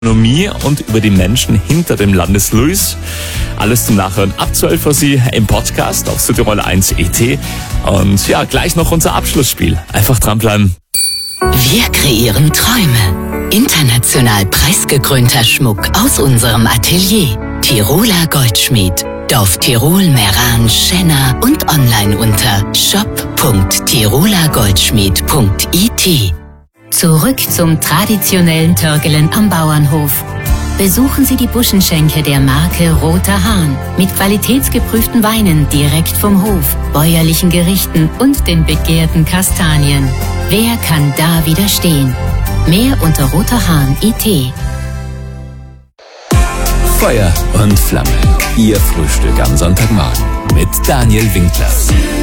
Gastronomie und über die Menschen hinter dem Landesluis. Alles zum Nachhören ab 12 Uhr Sie im Podcast auf Südtirol 1 ET. Und ja, gleich noch unser Abschlussspiel. Einfach dranbleiben. Wir kreieren Träume. International preisgekrönter Schmuck aus unserem Atelier. Tiroler Goldschmied. Dorf Tirol, Meran, Schenna und online unter shop.tirolergoldschmied.it. Zurück zum traditionellen Törgelen am Bauernhof. Besuchen Sie die Buschenschenke der Marke Roter Hahn mit qualitätsgeprüften Weinen direkt vom Hof, bäuerlichen Gerichten und den begehrten Kastanien. Wer kann da widerstehen? Mehr unter roterhahn.it. Feuer und Flamme. Ihr Frühstück am Sonntagmorgen mit Daniel Winkler.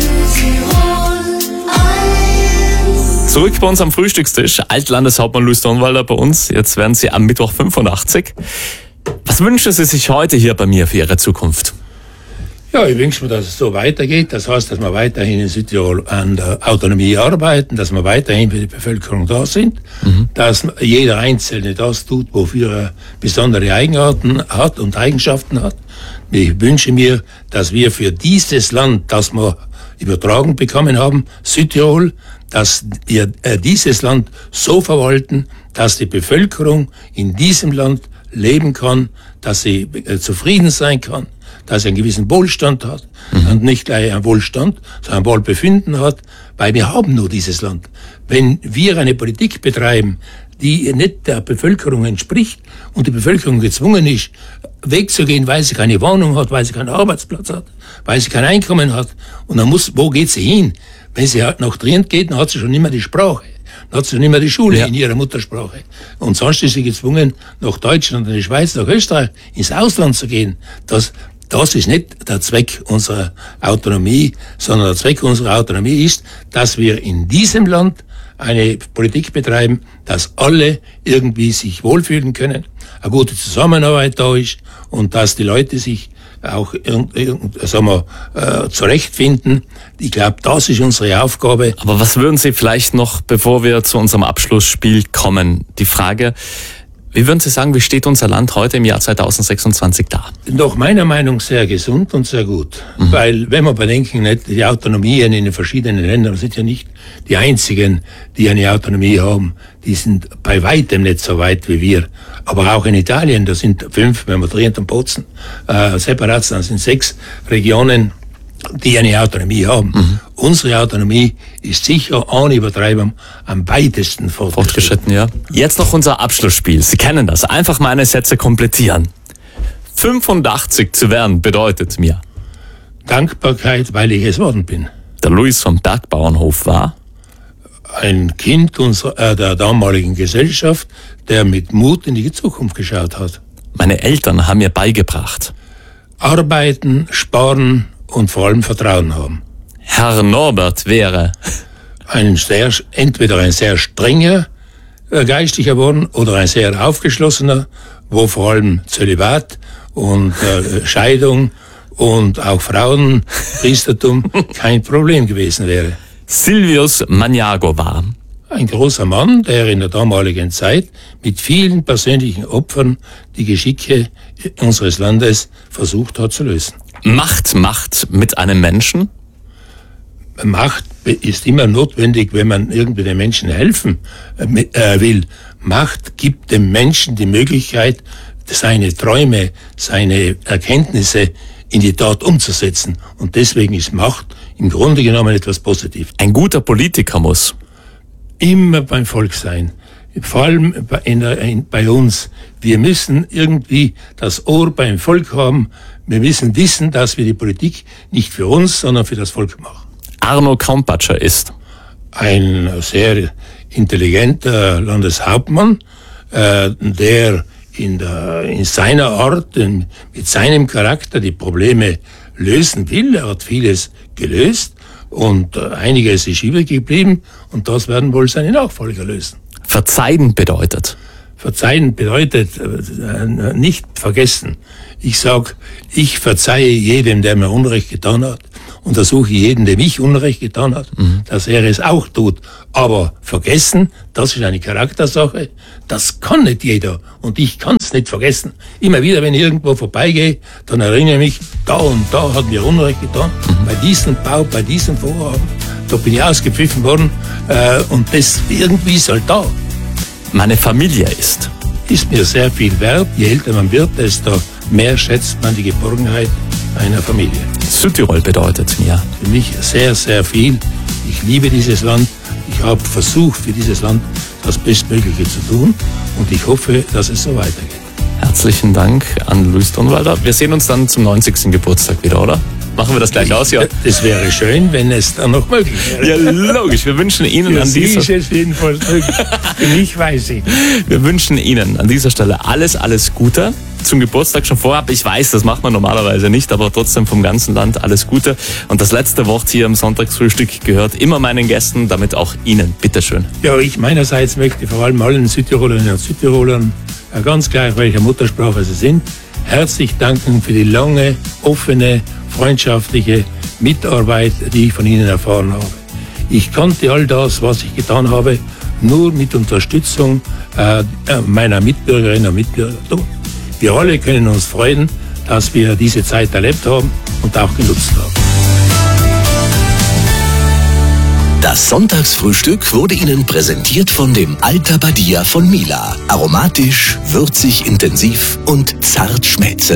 Zurück bei uns am Frühstückstisch. Altlandeshauptmann Luis Dornwalder bei uns. Jetzt werden Sie am Mittwoch 85. Was wünschen Sie sich heute hier bei mir für Ihre Zukunft? Ja, ich wünsche mir, dass es so weitergeht. Das heißt, dass wir weiterhin in Südtirol an der Autonomie arbeiten, dass wir weiterhin für die Bevölkerung da sind, dass jeder Einzelne das tut, wofür er besondere Eigenarten hat und Eigenschaften hat. Ich wünsche mir, dass wir für dieses Land, das wir übertragen bekommen haben, Südtirol, dass wir dieses Land so verwalten, dass die Bevölkerung in diesem Land leben kann, dass sie zufrieden sein kann, dass sie einen gewissen Wohlstand hat und nicht gleich einen Wohlstand, sondern ein Wohlbefinden hat, weil wir haben nur dieses Land. Wenn wir eine Politik betreiben, die nicht der Bevölkerung entspricht und die Bevölkerung gezwungen ist, wegzugehen, weil sie keine Wohnung hat, weil sie keinen Arbeitsplatz hat, weil sie kein Einkommen hat, und dann wo geht sie hin? Wenn sie nach Trient geht, dann hat sie schon immer die Sprache. Dann hat sie schon immer die Schule in ihrer Muttersprache. Und sonst ist sie gezwungen, nach Deutschland, in die Schweiz, nach Österreich, ins Ausland zu gehen. Das ist nicht der Zweck unserer Autonomie, sondern der Zweck unserer Autonomie ist, dass wir in diesem Land eine Politik betreiben, dass alle irgendwie sich wohlfühlen können, eine gute Zusammenarbeit da ist und dass die Leute sich auch zurechtfinden. Ich glaube, das ist unsere Aufgabe. Aber was würden Sie vielleicht noch, bevor wir zu unserem Abschlussspiel kommen, die Frage, wie würden Sie sagen, wie steht unser Land heute im Jahr 2026 da? Nach meiner Meinung sehr gesund und sehr gut. Weil, wenn wir bedenken, die Autonomien in den verschiedenen Ländern sind ja nicht die einzigen, die eine Autonomie haben. Die sind bei weitem nicht so weit wie wir. Aber auch in Italien, da sind 5, wenn wir Trient und Bozen separat, dann sind 6 Regionen, die eine Autonomie haben. Unsere Autonomie ist sicher ohne Übertreibung am weitesten fortgeschritten. Ja. Jetzt noch unser Abschlussspiel. Sie kennen das. Einfach meine Sätze komplettieren. 85 zu werden bedeutet mir Dankbarkeit, weil ich es worden bin. Der Luis vom Bergbauernhof war ein Kind der damaligen Gesellschaft, der mit Mut in die Zukunft geschaut hat. Meine Eltern haben mir beigebracht: Arbeiten, sparen und vor allem Vertrauen haben. Herr Norbert wäre entweder ein sehr strenger Geistlicher worden oder ein sehr aufgeschlossener, wo vor allem Zölibat und Scheidung und auch Frauenpriestertum kein Problem gewesen wäre. Silvius Magnago war ein großer Mann, der in der damaligen Zeit mit vielen persönlichen Opfern die Geschicke unseres Landes versucht hat zu lösen. Macht mit einem Menschen? Macht ist immer notwendig, wenn man irgendwie den Menschen helfen will. Macht gibt dem Menschen die Möglichkeit, seine Träume, seine Erkenntnisse in die Tat umzusetzen. Und deswegen ist Macht im Grunde genommen etwas Positives. Ein guter Politiker muss immer beim Volk sein. Vor allem bei uns. Wir müssen irgendwie das Ohr beim Volk haben. Wir müssen wissen, dass wir die Politik nicht für uns, sondern für das Volk machen. Arno Kraumpatscher ist ein sehr intelligenter Landeshauptmann, der in seiner Art, mit seinem Charakter die Probleme lösen will. Er hat vieles gelöst und einiges ist übrig geblieben und das werden wohl seine Nachfolger lösen. Verzeihen bedeutet? Verzeihen bedeutet nicht vergessen. Ich sag, ich verzeihe jedem, der mir Unrecht getan hat und da suche ich jeden, der mich Unrecht getan hat, dass er es auch tut. Aber vergessen, das ist eine Charaktersache, das kann nicht jeder und ich kann es nicht vergessen. Immer wieder, wenn ich irgendwo vorbeigehe, dann erinnere ich mich, da und da hat mir Unrecht getan, bei diesem Bau, bei diesem Vorhaben, da bin ich ausgepfiffen worden und das irgendwie ist halt da. Meine Familie ist mir sehr viel wert. Je älter man wird, desto mehr schätzt man die Geborgenheit einer Familie. Südtirol bedeutet mir Für mich sehr, sehr viel. Ich liebe dieses Land. Ich habe versucht, für dieses Land das Bestmögliche zu tun und ich hoffe, dass es so weitergeht. Herzlichen Dank an Luis Donnwalder. Wir sehen uns dann zum 90. Geburtstag wieder, oder? Machen wir das gleich aus, ja? Das wäre schön, wenn es dann noch möglich wäre. Ja, logisch. Wir wünschen Ihnen Für an Sie dieser ist es jedenfalls möglich. Für mich weiß ich. Wir wünschen Ihnen an dieser Stelle alles Gute. Zum Geburtstag schon vorab. Ich weiß, das macht man normalerweise nicht, aber trotzdem vom ganzen Land alles Gute. Und das letzte Wort hier im Sonntagsfrühstück gehört immer meinen Gästen, damit auch Ihnen. Bitteschön. Ja, ich meinerseits möchte vor allem allen Südtirolerinnen und Südtirolern, ganz gleich welcher Muttersprache sie sind, herzlich danken für die lange, offene, freundschaftliche Mitarbeit, die ich von Ihnen erfahren habe. Ich konnte all das, was ich getan habe, nur mit Unterstützung meiner Mitbürgerinnen und Mitbürger tun. Wir alle können uns freuen, dass wir diese Zeit erlebt haben und auch genutzt haben. Das Sonntagsfrühstück wurde Ihnen präsentiert von dem Alta Badia von Mila. Aromatisch, würzig, intensiv und zart schmelzend.